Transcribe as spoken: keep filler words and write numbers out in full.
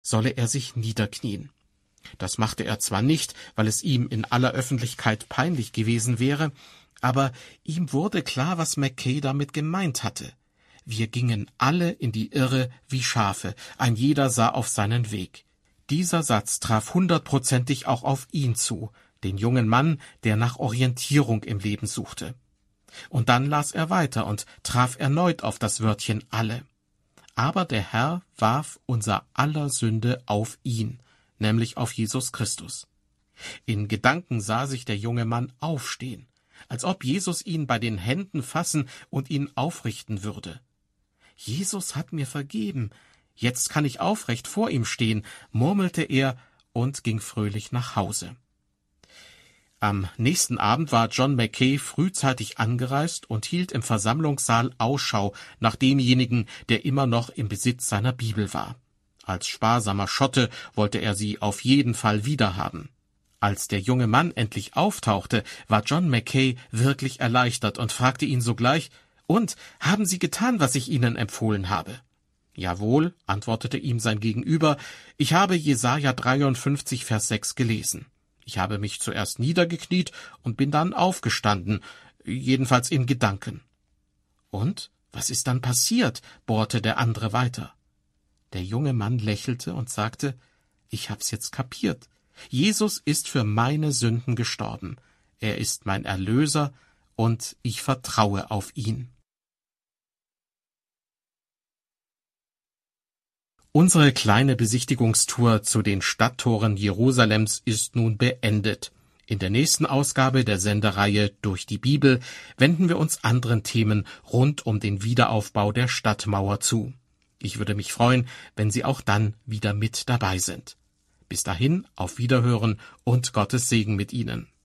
solle er sich niederknien. Das machte er zwar nicht, weil es ihm in aller Öffentlichkeit peinlich gewesen wäre, aber ihm wurde klar, was Mackay damit gemeint hatte. Wir gingen alle in die Irre wie Schafe, ein jeder sah auf seinen Weg. Dieser Satz traf hundertprozentig auch auf ihn zu, den jungen Mann, der nach Orientierung im Leben suchte. Und dann las er weiter und traf erneut auf das Wörtchen alle. Aber der Herr warf unser aller Sünde auf ihn, nämlich auf Jesus Christus. In Gedanken sah sich der junge Mann aufstehen, als ob Jesus ihn bei den Händen fassen und ihn aufrichten würde. Jesus hat mir vergeben, jetzt kann ich aufrecht vor ihm stehen, murmelte er und ging fröhlich nach Hause. Am nächsten Abend war John Mackay frühzeitig angereist und hielt im Versammlungssaal Ausschau nach demjenigen, der immer noch im Besitz seiner Bibel war. Als sparsamer Schotte wollte er sie auf jeden Fall wiederhaben. Als der junge Mann endlich auftauchte, war John Mackay wirklich erleichtert und fragte ihn sogleich: »Und, haben Sie getan, was ich Ihnen empfohlen habe?« »Jawohl«, antwortete ihm sein Gegenüber, »ich habe Jesaja dreiundfünfzig, Vers sechs gelesen. Ich habe mich zuerst niedergekniet und bin dann aufgestanden, jedenfalls in Gedanken.« »Und, was ist dann passiert?« bohrte der andere weiter. Der junge Mann lächelte und sagte: »Ich hab's jetzt kapiert. Jesus ist für meine Sünden gestorben. Er ist mein Erlöser und ich vertraue auf ihn.« Unsere kleine Besichtigungstour zu den Stadttoren Jerusalems ist nun beendet. In der nächsten Ausgabe der Sendereihe Durch die Bibel wenden wir uns anderen Themen rund um den Wiederaufbau der Stadtmauer zu. Ich würde mich freuen, wenn Sie auch dann wieder mit dabei sind. Bis dahin, auf Wiederhören und Gottes Segen mit Ihnen.